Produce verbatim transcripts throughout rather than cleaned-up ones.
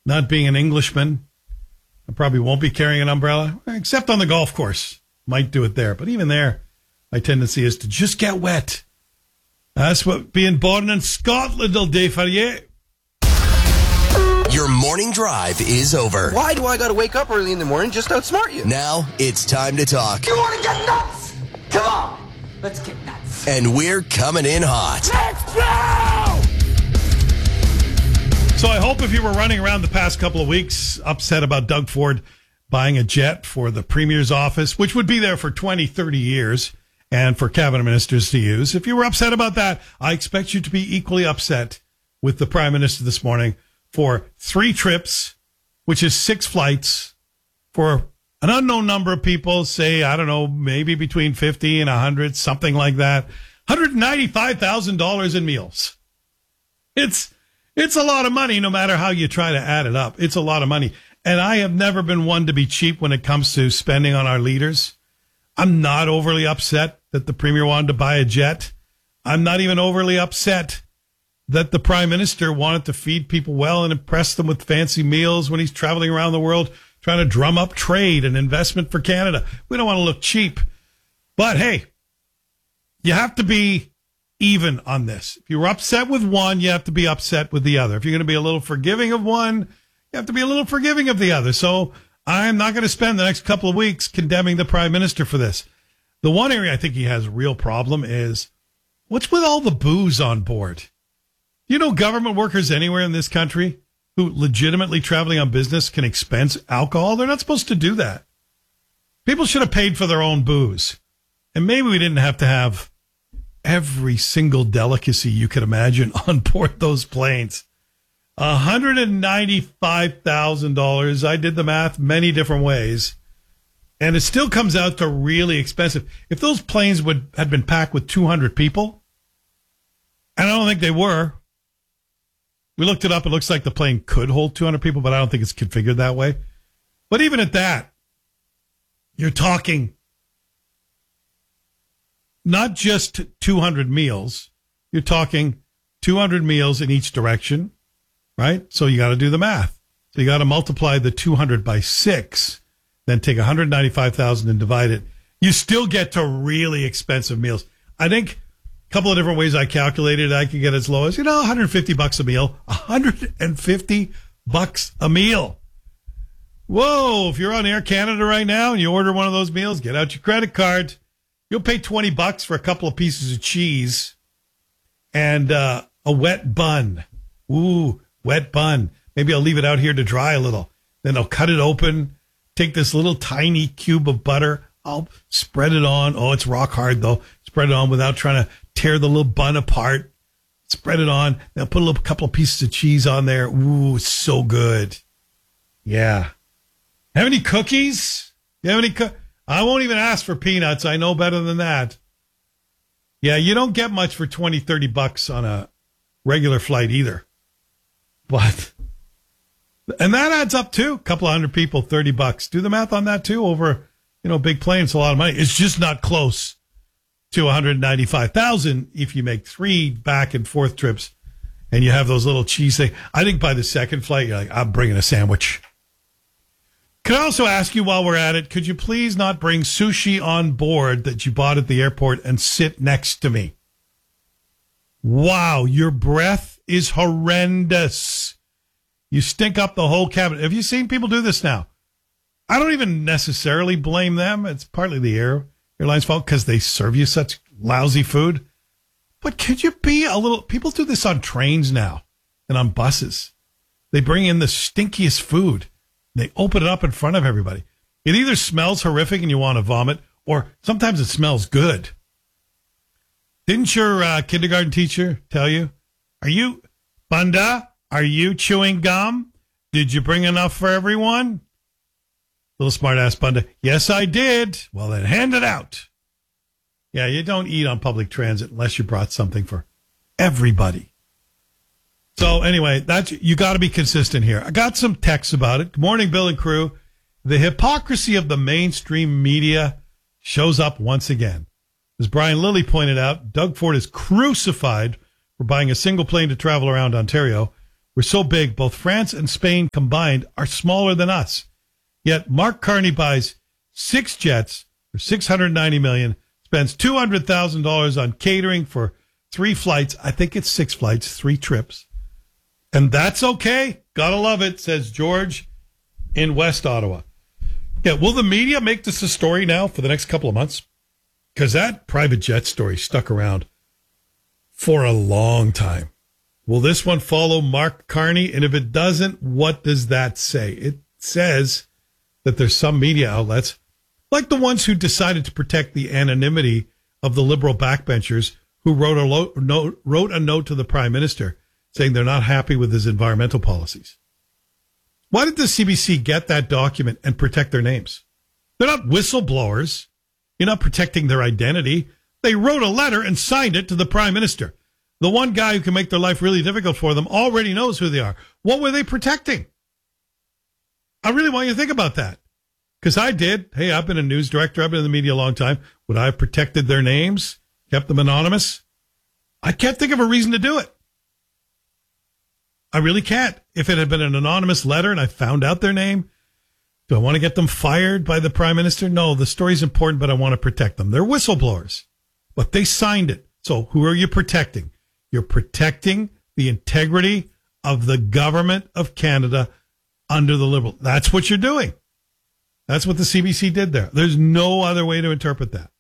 not being an Englishman, I probably won't be carrying an umbrella, except on the golf course. Might do it there. But even there, my tendency is to just get wet. That's what being born in Scotland will do for you. Your morning drive is over. Why do I gotta wake up early in the morning just to outsmart you? Now it's time to talk. You wanna get nuts? Come on, let's get nuts. And we're coming in hot. Let's go! So I hope if you were running around the past couple of weeks upset about Doug Ford buying a jet for the Premier's office, which would be there for twenty, thirty years, and for cabinet ministers to use, if you were upset about that, I expect you to be equally upset with the Prime Minister this morning for three trips, which is six flights, for an unknown number of people, say, I don't know, maybe between fifty and one hundred, something like that, one hundred ninety-five thousand dollars in meals. It's it's a lot of money, no matter how you try to add it up. It's a lot of money. And I have never been one to be cheap when it comes to spending on our leaders. I'm not overly upset that the Premier wanted to buy a jet. I'm not even overly upset that the Prime Minister wanted to feed people well and impress them with fancy meals when he's traveling around the world trying to drum up trade and investment for Canada. We don't want to look cheap. But hey, you have to be even on this. If you were upset with one, you have to be upset with the other. If you're going to be a little forgiving of one, you have to be a little forgiving of the other. So I'm not going to spend the next couple of weeks condemning the Prime Minister for this. The one area I think he has a real problem is what's with all the booze on board? You know, government workers anywhere in this country who legitimately traveling on business can expense alcohol. They're not supposed to do that. People should have paid for their own booze. And maybe we didn't have to have every single delicacy you could imagine on board those planes. one hundred ninety-five thousand dollars. I did the math many different ways. And it still comes out to really expensive. If those planes would had been packed with two hundred people, and I don't think they were. We looked it up. It looks like the plane could hold two hundred people, but I don't think it's configured that way. But even at that, you're talking not just two hundred meals. You're talking two hundred meals in each direction, right? So you got to do the math. So you got to multiply the two hundred by six, then take one hundred ninety-five thousand and divide it. You still get to really expensive meals. I think a couple of different ways I calculated, I could get as low as, you know, one hundred fifty bucks a meal. one hundred fifty bucks a meal. Whoa, if you're on Air Canada right now and you order one of those meals, get out your credit card. You'll pay twenty bucks for a couple of pieces of cheese and uh, a wet bun. Ooh, wet bun. Maybe I'll leave it out here to dry a little. Then I'll cut it open, take this little tiny cube of butter. I'll spread it on. Oh, it's rock hard, though. Spread it on without trying to tear the little bun apart. Spread it on. Then I'll put a little couple of pieces of cheese on there. Ooh, it's so good. Yeah. Have any cookies? You have any cookies? I won't even ask for peanuts. I know better than that. Yeah, you don't get much for twenty, thirty bucks on a regular flight either. But, and that adds up too. A couple of hundred people, thirty bucks. Do the math on that too. Over, you know, big plane, it's a lot of money. It's just not close to one hundred ninety-five thousand if you make three back and forth trips and you have those little cheese things. I think by the second flight, you're like, I'm bringing a sandwich. Could I also ask you while we're at it, could you please not bring sushi on board that you bought at the airport and sit next to me? Wow, your breath is horrendous. You stink up the whole cabin. Have you seen people do this now? I don't even necessarily blame them. It's partly the air, airline's fault because they serve you such lousy food. But could you be a little... People do this on trains now and on buses. They bring in the stinkiest food. They open it up in front of everybody. It either smells horrific and you want to vomit, or sometimes it smells good. Didn't your uh, kindergarten teacher tell you, are you, Bunda, are you chewing gum? Did you bring enough for everyone? Little smart-ass Bunda, yes, I did. Well, then hand it out. Yeah, you don't eat on public transit unless you brought something for everybody. So anyway, that's, you got to be consistent here. I got some texts about it. Good morning, Bill and crew. The hypocrisy of the mainstream media shows up once again. As Brian Lilly pointed out, Doug Ford is crucified for buying a single plane to travel around Ontario We're so big, both France and Spain combined are smaller than us. Yet Mark Carney buys six jets for six hundred ninety million dollars, spends two hundred thousand dollars on catering for three flights. I think it's six flights, three trips. And that's okay. Gotta love it, says George in West Ottawa. Yeah, will the media make this a story now for the next couple of months? Because that private jet story stuck around for a long time. Will this one follow Mark Carney? And if it doesn't, what does that say? It says that there's some media outlets, like the ones who decided to protect the anonymity of the Liberal backbenchers who wrote a, lo- note, wrote a note to the Prime Minister saying they're not happy with his environmental policies. Why did the C B C get that document and protect their names? They're not whistleblowers. You're not protecting their identity. They wrote a letter and signed it to the Prime Minister. The one guy who can make their life really difficult for them already knows who they are. What were they protecting? I really want you to think about that. Because I did. Hey, I've been a news director. I've been in the media a long time. Would I have protected their names? Kept them anonymous? I can't think of a reason to do it. I really can't. If it had been an anonymous letter and I found out their name, do I want to get them fired by the Prime Minister? No, the story's important, but I want to protect them. They're whistleblowers, but they signed it. So who are you protecting? You're protecting the integrity of the government of Canada under the Liberal. That's what you're doing. That's what the C B C did there. There's no other way to interpret that.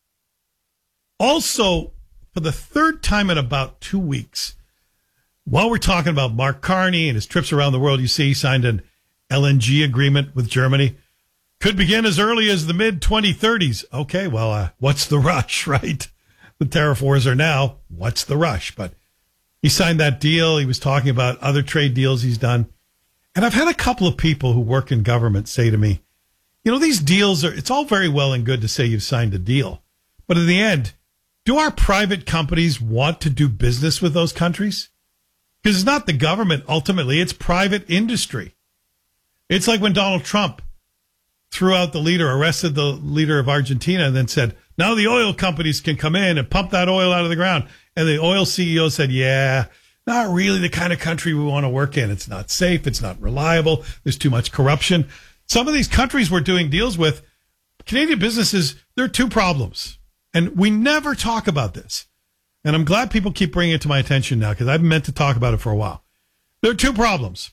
Also, for the third time in about two weeks, while we're talking about Mark Carney and his trips around the world, you see he signed an L N G agreement with Germany. Could begin as early as the mid twenty thirties. Okay, well, uh, what's the rush, right? The tariff wars are now. What's the rush? But he signed that deal. He was talking about other trade deals he's done. And I've had a couple of people who work in government say to me, you know, these deals are, it's all very well and good to say you've signed a deal. But in the end, do our private companies want to do business with those countries? Because it's not the government, ultimately, it's private industry. It's like when Donald Trump threw out the leader, arrested the leader of Argentina, and then said, now the oil companies can come in and pump that oil out of the ground. And the oil C E O said, yeah, not really the kind of country we want to work in. It's not safe. It's not reliable. There's too much corruption. Some of these countries we're doing deals with, Canadian businesses, there are two problems. And we never talk about this. And I'm glad people keep bringing it to my attention now because I've meant to talk about it for a while. There are two problems.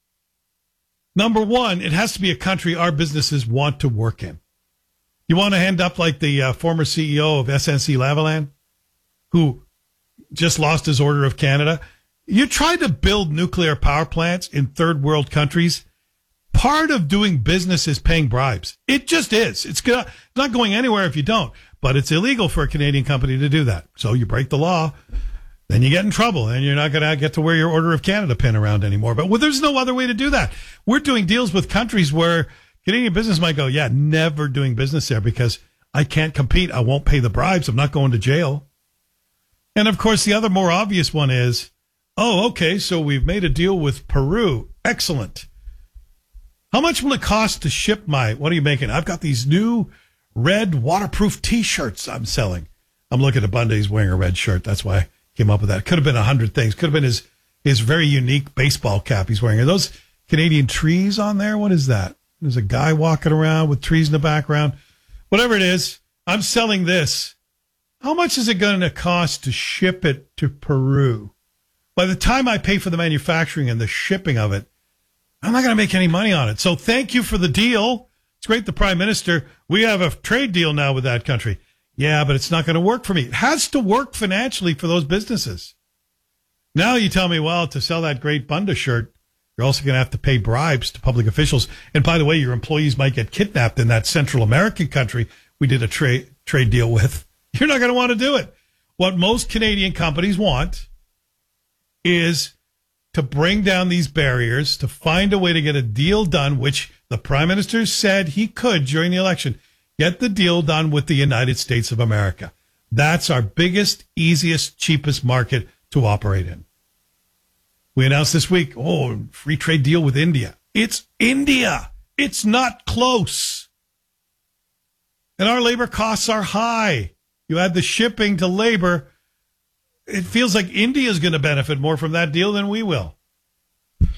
Number one, it has to be a country our businesses want to work in. You want to end up like the uh, former C E O of S N C Lavalin, who just lost his Order of Canada. You try to build nuclear power plants in third world countries. Part of doing business is paying bribes. It just is. It's gonna, it's not going anywhere if you don't. But it's illegal for a Canadian company to do that. So you break the law, then you get in trouble, and you're not going to get to wear your Order of Canada pin around anymore. But well, there's no other way to do that. We're doing deals with countries where Canadian business might go, yeah, never doing business there because I can't compete. I won't pay the bribes. I'm not going to jail. And, of course, the other more obvious one is, oh, okay, so we've made a deal with Peru. Excellent. How much will it cost to ship my, what are you making? I've got these new red waterproof T-shirts I'm selling. I'm looking at Bundy. He's wearing a red shirt. That's why I came up with that. Could have been a hundred things. Could have been his, his very unique baseball cap he's wearing. Are those Canadian trees on there? What is that? There's a guy walking around with trees in the background. Whatever it is, I'm selling this. How much is it going to cost to ship it to Peru? By the time I pay for the manufacturing and the shipping of it, I'm not going to make any money on it. So thank you for the deal. It's great, the Prime Minister. We have a trade deal now with that country. Yeah, but it's not going to work for me. It has to work financially for those businesses. Now you tell me, well, to sell that great Bunda shirt, you're also going to have to pay bribes to public officials. And by the way, your employees might get kidnapped in that Central American country we did a trade trade deal with. You're not going to want to do it. What most Canadian companies want is to bring down these barriers, to find a way to get a deal done, which the Prime Minister said he could during the election. Get the deal done with the United States of America. That's our biggest, easiest, cheapest market to operate in. We announced this week, oh, free trade deal with India. It's India. It's not close. And our labor costs are high. You add the shipping to labor. It feels like India is going to benefit more from that deal than we will.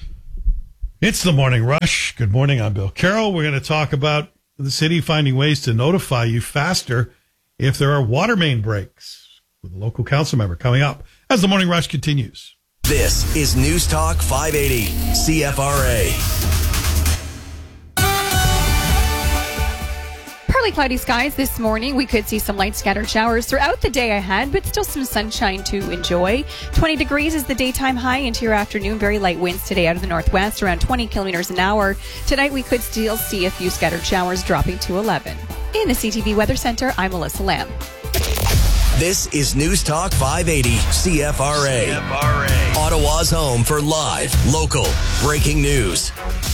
It's the Morning Rush. Good morning, I'm Bill Carroll. We're going to talk about the city finding ways to notify you faster if there are water main breaks with a local council member coming up as the Morning Rush continues. This is News Talk five eighty C F R A. Partly cloudy skies this morning. We could see some light scattered showers throughout the day ahead, but still some sunshine to enjoy. twenty degrees is the daytime high into your afternoon. Very light winds today out of the northwest, around twenty kilometers an hour. Tonight we could still see a few scattered showers dropping to eleven. In the C T V Weather Center, I'm Melissa Lamb. This is News Talk five eighty C F R A. C F R A. Ottawa's home for live, local, breaking news.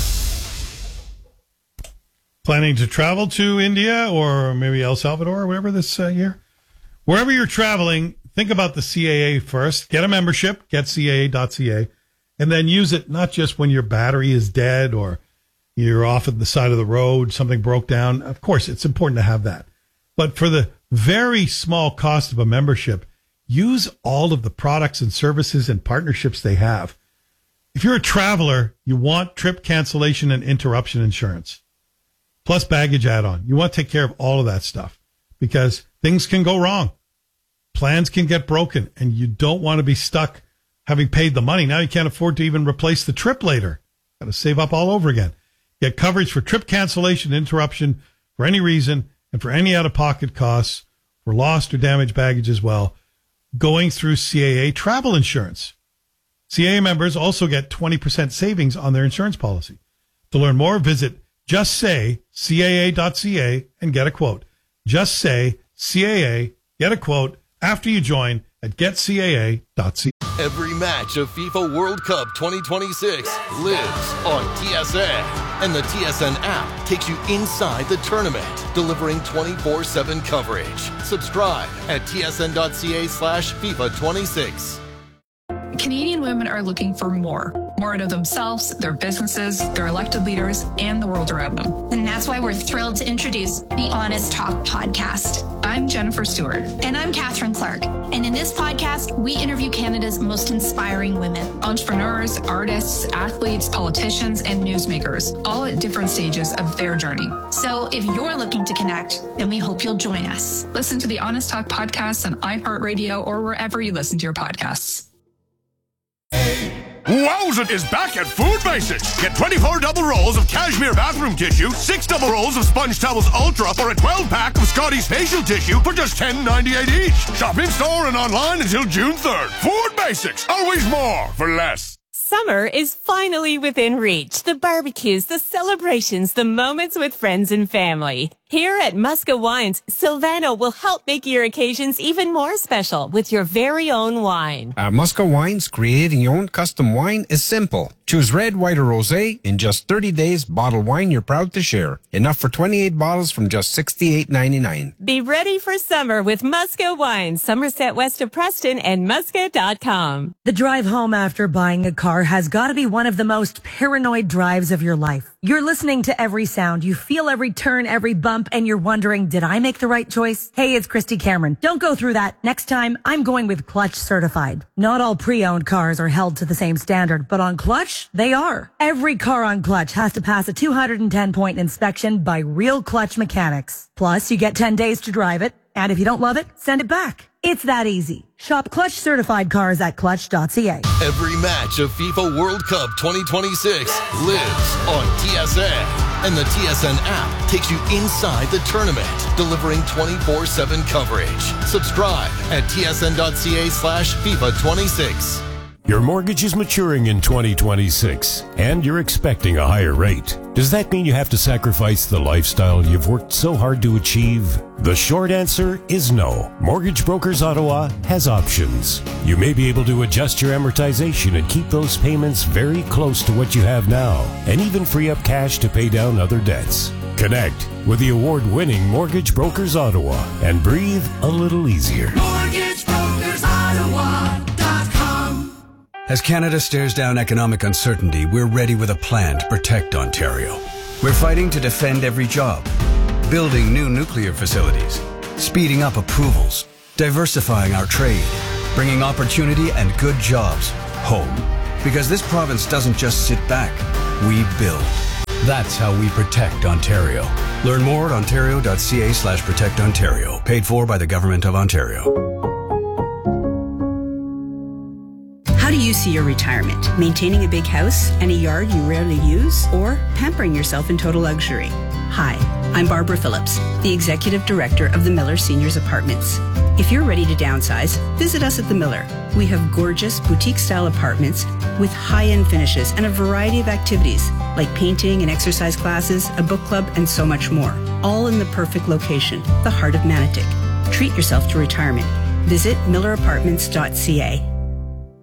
Planning to travel to India or maybe El Salvador or whatever this uh, year? Wherever you're traveling, think about the C A A first. Get a membership, get C A A dot C A, and then use it not just when your battery is dead or you're off at the side of the road, something broke down. Of course, it's important to have that. But for the very small cost of a membership, use all of the products and services and partnerships they have. If you're a traveler, you want trip cancellation and interruption insurance, plus baggage add-on. You want to take care of all of that stuff because things can go wrong. Plans can get broken, and you don't want to be stuck having paid the money. Now you can't afford to even replace the trip later. Got to save up all over again. Get coverage for trip cancellation, interruption for any reason, and for any out-of-pocket costs for lost or damaged baggage as well, going through C A A travel insurance. C A A members also get twenty percent savings on their insurance policy. To learn more, visit Just say C A A dot C A and get a quote. Just say C A A, get a quote after you join at get C A A dot C A. Every match of FIFA World Cup twenty twenty-six lives on T S N, and the T S N app takes you inside the tournament, delivering twenty-four seven coverage. Subscribe at T S N dot C A slash FIFA twenty-six. Canadian women are looking for more. More out of themselves, their businesses, their elected leaders, and the world around them. And that's why we're thrilled to introduce the Honest Talk podcast. I'm Jennifer Stewart. And I'm Catherine Clark. And in this podcast, we interview Canada's most inspiring women. Entrepreneurs, artists, athletes, politicians, and newsmakers, all at different stages of their journey. So if you're looking to connect, then we hope you'll join us. Listen to the Honest Talk podcast on iHeartRadio or wherever you listen to your podcasts. Wowza is back at Food Basics. Get twenty-four double rolls of cashmere bathroom tissue, six double rolls of Sponge Towels Ultra, or a twelve pack of Scotty's facial tissue for just ten ninety-eight each. Shop in store and online until June third. Food Basics, always more for less. Summer is finally within reach. The barbecues, the celebrations, the moments with friends and family. Here at Musca Wines, Silvano will help make your occasions even more special with your very own wine. At Musca Wines, creating your own custom wine is simple. Choose red, white, or rosé. In just thirty days, bottle wine you're proud to share. Enough for twenty-eight bottles from just sixty-eight ninety-nine. Be ready for summer with Musca Wines, Somerset west of Preston, and musca dot com. The drive home after buying a car has got to be one of the most paranoid drives of your life. You're listening to every sound. You feel every turn, every bump, and you're wondering, did I make the right choice? Hey, it's Christy Cameron. Don't go through that. Next time, I'm going with Clutch Certified. Not all pre-owned cars are held to the same standard, but on Clutch, they are. Every car on Clutch has to pass a two hundred ten point inspection by real Clutch mechanics. Plus, you get ten days to drive it, and if you don't love it, send it back. It's that easy. Shop Clutch Certified cars at clutch dot C A. Every match of FIFA World Cup twenty twenty-six lives on T S N, and the T S N app takes you inside the tournament, delivering twenty-four seven coverage. Subscribe at T S N dot C A slash FIFA twenty-six. Your mortgage is maturing in twenty twenty-six, and you're expecting a higher rate. Does that mean you have to sacrifice the lifestyle you've worked so hard to achieve? The short answer is no. Mortgage Brokers Ottawa has options. You may be able to adjust your amortization and keep those payments very close to what you have now, and even free up cash to pay down other debts. Connect with the award-winning Mortgage Brokers Ottawa and breathe a little easier. Mortgage Brokers Ottawa. As Canada stares down economic uncertainty, we're ready with a plan to protect Ontario. We're fighting to defend every job, building new nuclear facilities, speeding up approvals, diversifying our trade, bringing opportunity and good jobs home. Because this province doesn't just sit back, we build. That's how we protect Ontario. Learn more at ontario.ca slash protect Ontario. Paid for by the Government of Ontario. How do you see your retirement? Maintaining a big house and a yard you rarely use, or pampering yourself in total luxury? Hi, I'm Barbara Phillips, the Executive Director of the Miller Seniors Apartments. If you're ready to downsize, visit us at the Miller. We have gorgeous boutique-style apartments with high-end finishes and a variety of activities like painting and exercise classes, a book club, and so much more. All in the perfect location, the heart of Manotick. Treat yourself to retirement. Visit miller apartments dot c a.